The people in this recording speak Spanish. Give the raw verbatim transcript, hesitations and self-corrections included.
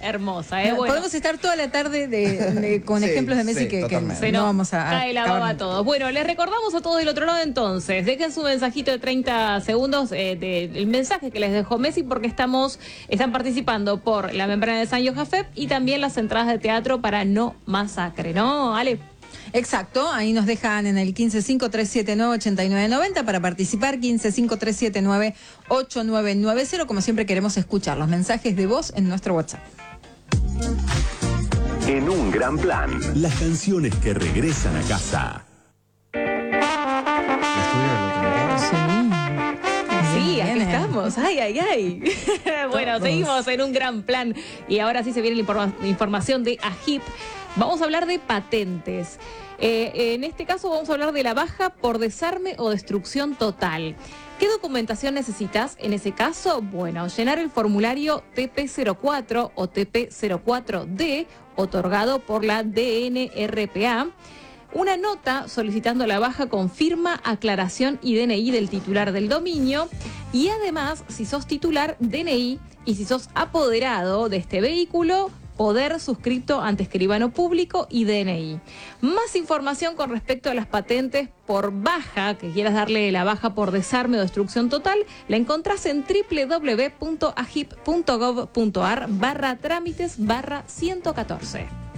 hermosa. ¿eh? Bueno. Podemos estar toda la tarde de, de, con sí, ejemplos de Messi sí, que, que se no vamos a... Cae la baba a todos. Bueno, les recordamos a todos del otro lado entonces, dejen su mensajito de treinta segundos eh, del de, mensaje que les dejó Messi porque estamos, están participando por la membrana de San Jafep y también las entradas de teatro para No Masacre, ¿no, Ale? Exacto, ahí nos dejan en el quince cinco tres siete nueve ocho nueve nueve cero para participar, quince cinco tres siete nueve ocho nueve nueve cero, como siempre queremos escuchar los mensajes de voz en nuestro WhatsApp. En un gran plan, las canciones que regresan a casa. Sí, aquí estamos. Ay, ay, ay. Bueno, seguimos en un gran plan. Y ahora sí se viene la informa- información de A G I P. Vamos a hablar de patentes. Eh, en este caso vamos a hablar de la baja por desarme o destrucción total. ¿Qué documentación necesitas en ese caso? Bueno, llenar el formulario T P cero cuatro o T P cero cuatro D, otorgado por la D N R P A. Una nota solicitando la baja con firma, aclaración y D N I del titular del dominio. Y además, si sos titular, D N I, y si sos apoderado de este vehículo, poder suscripto ante escribano público y D N I. Más información con respecto a las patentes por baja, que quieras darle la baja por desarme o destrucción total, la encontrás en doble u doble u doble u punto agip punto gov punto ar barra trámites barra ciento catorce.